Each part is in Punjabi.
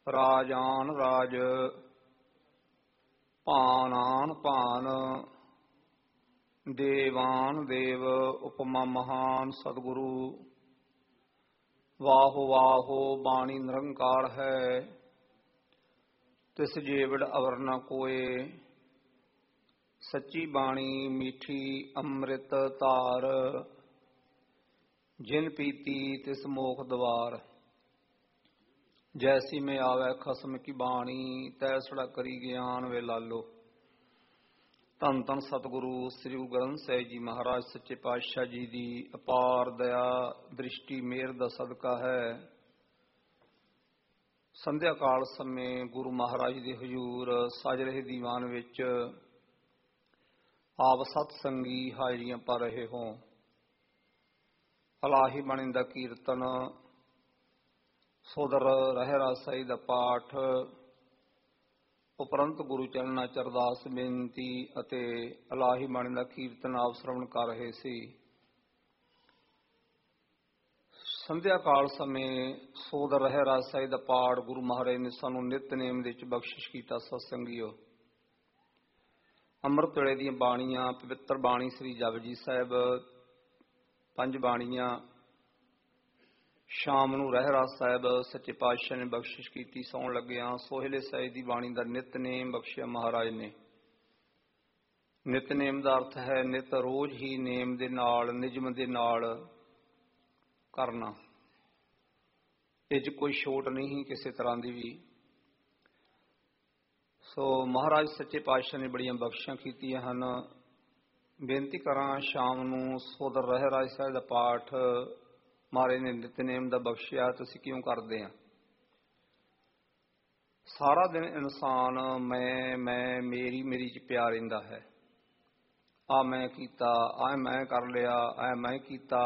ਰਾਜਾਨ ਰਾਜ ਭਾਨਾਨ ਭਾਨ ਦੇਵਾਨ ਦੇਵ ਉਪਮਾ ਮਹਾਨ ਸਤਿਗੁਰੂ ਵਾਹੋ ਵਾਹੋ ਬਾਣੀ ਨਿਰੰਕਾਰ ਹੈ ਤਿਸ ਜੀਵੜ ਅਵਰ ਨ ਕੋਏ ਸੱਚੀ ਬਾਣੀ ਮੀਠੀ ਅੰਮ੍ਰਿਤ ਧਾਰ ਜਿਨ ਪੀਤੀ ਤਿਸ ਮੋਖ ਦਵਾਰ ਜੈਸੀ ਮੈਂ ਆਵੈ ਖਸਮ ਕੀ ਬਾਣੀ ਤੈਸੜਾ ਕਰੀ ਗਿਆਨ ਵੇ ਲਾਲੋ। ਧੰਨ ਧੰਨ ਸਤਿਗੁਰੂ ਸ੍ਰੀ ਗੁਰੂ ਗ੍ਰੰਥ ਸਾਹਿਬ ਜੀ ਮਹਾਰਾਜ ਸੱਚੇ ਪਾਤਸ਼ਾਹ ਜੀ ਦੀ ਅਪਾਰ ਦਇਆ ਦ੍ਰਿਸ਼ਟੀ ਮਿਹਰ ਦਾ ਸਦਕਾ ਹੈ। ਸੰਧਿਆ ਕਾਲ ਸਮੇਂ ਗੁਰੂ ਮਹਾਰਾਜ ਦੇ ਹਜ਼ੂਰ ਸਜ ਰਹੇ ਦੀਵਾਨ ਵਿੱਚ ਆਪ ਸਤ ਸੰਗੀ ਹਾਜ਼ਰੀਆਂ ਭਰ ਰਹੇ ਹੋ। ਇਲਾਹੀ ਬਾਣੀ ਦਾ ਕੀਰਤਨ, ਸੋਦਰ ਰਹਿਰਾਸ ਸਾਹਿਬ ਦਾ ਪਾਠ ਉਪਰੰਤ ਗੁਰੂ ਚਰਨਾਂ ਚ ਅਰਦਾਸ ਬੇਨਤੀ ਅਤੇ ਇਲਾਹੀ ਬਾਣੀ ਦਾ ਕੀਰਤਨ ਆਪ ਸ਼ਰਵਣ ਕਰ ਰਹੇ ਸੀ। ਸੰਧਿਆ ਕਾਲ ਸਮੇਂ ਸੋਦਰ ਰਹਿਰਾਸ ਸਾਹਿਬ ਦਾ ਪਾਠ ਗੁਰੂ ਮਹਾਰਾਜ ਨੇ ਸਾਨੂੰ ਨਿਤਨੇਮ ਦੇ ਵਿੱਚ ਬਖਸ਼ਿਸ਼ ਕੀਤਾ। ਸਤਸੰਗੀਓ, ਅੰਮ੍ਰਿਤ ਵੇਲੇ ਦੀਆਂ ਬਾਣੀਆਂ, ਪਵਿੱਤਰ ਬਾਣੀ ਸ੍ਰੀ ਜਪਜੀ ਸਾਹਿਬ, 5 ਬਾਣੀਆਂ ਸ਼ਾਮ ਨੂੰ ਰਹਿਰਾਸ ਸਾਹਿਬ ਸੱਚੇ ਪਾਤਸ਼ਾਹ ਨੇ ਬਖਸ਼ਿਸ਼ ਕੀਤੀ। ਸੌਣ ਲੱਗਿਆਂ ਸੋਹਿਲੇ ਸਾਹਿਬ ਦੀ ਬਾਣੀ ਦਾ ਨਿਤਨੇਮ ਬਖਸ਼ਿਆ ਮਹਾਰਾਜ ਨੇ। ਨਿਤਨੇਮ ਦਾ ਅਰਥ ਹੈ ਨਿਤ ਰੋਜ਼ ਹੀ ਨੇਮ ਦੇ ਨਾਲ, ਨਿਯਮ ਦੇ ਨਾਲ ਕਰਨਾ। ਇਹ 'ਚ ਕੋਈ ਛੋਟ ਨਹੀਂ ਕਿਸੇ ਤਰ੍ਹਾਂ ਦੀ ਵੀ। ਸੋ ਮਹਾਰਾਜ ਸੱਚੇ ਪਾਤਸ਼ਾਹ ਨੇ ਬੜੀਆਂ ਬਖਸ਼ਿਸ਼ਾਂ ਕੀਤੀਆਂ ਹਨ। ਬੇਨਤੀ ਕਰਾਂ, ਸ਼ਾਮ ਨੂੰ ਸੋਦਰ ਰਹਿਰਾਜ ਸਾਹਿਬ ਦਾ ਪਾਠ ਮਹਾਰਾਜ ਨੇ ਨਿਤਨੇਮ ਦਾ ਬਖਸ਼ਿਆ। ਤੁਸੀਂ ਕਿਉਂ ਕਰਦੇ ਆ? ਸਾਰਾ ਦਿਨ ਇਨਸਾਨ ਮੈਂ ਮੇਰੀ ਚ ਪਿਆ ਰਹਿੰਦਾ ਹੈ। ਆ ਮੈਂ ਕੀਤਾ, ਆ ਮੈਂ ਕਰ ਲਿਆ, ਆ ਮੈਂ ਕੀਤਾ,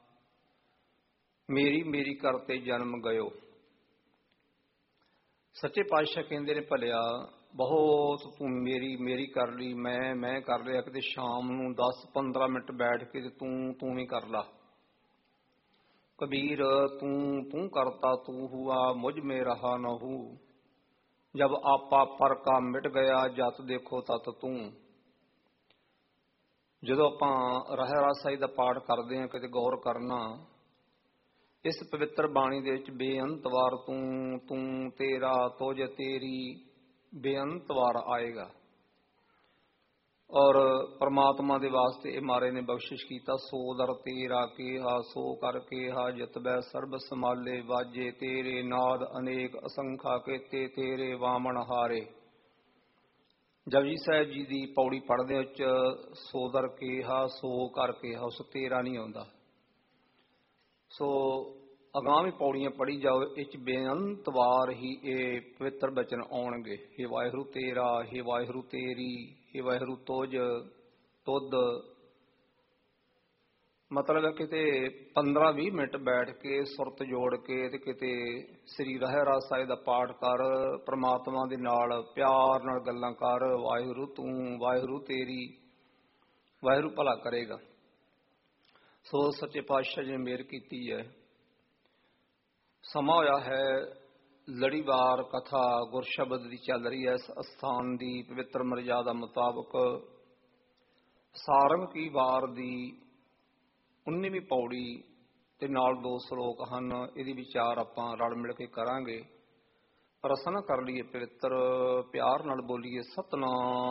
ਮੇਰੀ ਕਰਤੇ ਜਨਮ ਗਇਓ। ਸੱਚੇ ਪਾਤਸ਼ਾਹ ਕਹਿੰਦੇ ਨੇ ਭਲਿਆ ਬਹੁਤ ਤੂੰ ਮੇਰੀ ਕਰ ਲਈ, ਮੈਂ ਕਰ ਲਿਆ। ਕਿਤੇ ਸ਼ਾਮ ਨੂੰ 10-15 ਮਿੰਟ ਬੈਠ ਕੇ ਤੂੰ ਵੀ ਕਰ ਲਾ। ਕਬੀਰ ਤੂੰ ਕਰਤਾ ਤੂੰ ਹੁਆ ਮੁਝ ਮੇ ਰਹਾ ਨ ਹੂ, ਜਬ ਆਪਾ ਪਰ ਕਾ ਮਿਟ ਗਿਆ ਜਤ ਦੇਖੋ ਤਤ ਤੂੰ। ਜਦੋਂ ਆਪਾਂ ਰਹਿਰਾਸ ਸਾਹਿਬ ਦਾ ਪਾਠ ਕਰਦੇ ਹਾਂ, ਕਿਤੇ ਗੌਰ ਕਰਨਾ, ਇਸ ਪਵਿੱਤਰ ਬਾਣੀ ਦੇ ਵਿੱਚ ਬੇਅੰਤ ਵਾਰ ਤੂੰ ਤੇਰਾ ਤੁਝ ਤੇਰੀ ਬੇਅੰਤ ਵਾਰ ਆਏਗਾ। ਔਰ ਪਰਮਾਤਮਾ ਦੇ ਵਾਸਤੇ ਇਹ ਮਹਾਰਾਜ ਨੇ ਬਖਸ਼ਿਸ਼ ਕੀਤਾ। ਸੋ ਦਰ ਤੇਰਾ ਕੇਹਾ ਸੋ ਕਰ ਕੇਹਾ ਜਤਬੈ ਸਰਬ ਸਮਾਲੇ, ਵਾਜੇ ਤੇਰੇ ਨਾਦ ਅਨੇਕ ਅਸੰਖਾ ਕੇਤੇ ਤੇਰੇ ਵਾਮਣ ਹਾਰੇ। ਜਪਜੀ ਸਾਹਿਬ ਜੀ ਦੀ ਪੌੜੀ ਪੜ੍ਹਦੇ ਵਿੱਚ ਸੋ ਦਰ ਕੇਹਾ ਸੋ ਕਰ ਕੇਹਾ, ਉਸ ਤੇਰਾ ਨਹੀਂ ਆਉਂਦਾ। ਸੋ ਅਗਾਂਹ ਵੀ ਪੌੜੀਆਂ ਪੜ੍ਹੀ ਜਾਓ, ਇਹ 'ਚ ਬੇਅੰਤ ਵਾਰ ਹੀ ਇਹ ਪਵਿੱਤਰ ਬਚਨ ਆਉਣਗੇ। ਹੇ ਵਾਹਿਗੁਰੂ ਤੇਰਾ, ਹੇ ਵਾਹਿਗੁਰੂ ਤੇਰੀ, ਹੇ ਵਾਹਿਗੁਰੂ ਤੁਝ ਤੁਧ। ਮਤਲਬ ਕਿਤੇ 15-20 ਮਿੰਟ ਬੈਠ ਕੇ ਸੁਰਤ ਜੋੜ ਕੇ ਤੇ ਕਿਤੇ ਸ੍ਰੀ ਰਹਿਰਾਸ ਸਾਹਿਬ ਦਾ ਪਾਠ ਕਰ, ਪ੍ਰਮਾਤਮਾ ਦੇ ਨਾਲ ਪਿਆਰ ਨਾਲ ਗੱਲਾਂ ਕਰ। ਵਾਹਿਗੁਰੂ ਤੂੰ, ਵਾਹਿਗੁਰੂ ਤੇਰੀ, ਵਾਹਿਗੁਰੂ ਭਲਾ ਕਰੇਗਾ। ਸੋ ਸੱਚੇ ਪਾਤਸ਼ਾਹ ਜੀ ਨੇ ਮਿਹਰ ਕੀਤੀ ਹੈ। ਸਮਾਂ ਹੋਇਆ ਹੈ ਲੜੀਵਾਰ ਕਥਾ ਗੁਰਸ਼ਬਦ ਦੀ ਚੱਲ ਰਹੀ ਹੈ। ਇਸ ਅਸਥਾਨ ਦੀ ਪਵਿੱਤਰ ਮਰਜ਼ਾਦਾ ਮੁਤਾਬਕ ਸਾਰੰਗ ਕੀ ਵਾਰ ਦੀ 19ਵੀਂ ਪੌੜੀ ਤੇ ਨਾਲ 2 ਸ਼ਲੋਕ ਹਨ। ਇਹਦੀ ਵਿਚਾਰ ਆਪਾਂ ਰਲ ਮਿਲ ਕੇ ਕਰਾਂਗੇ। ਰਸਨਾ ਕਰ ਲਈਏ ਪਵਿੱਤਰ, ਪਿਆਰ ਨਾਲ ਬੋਲੀਏ ਸਤਿਨਾਮ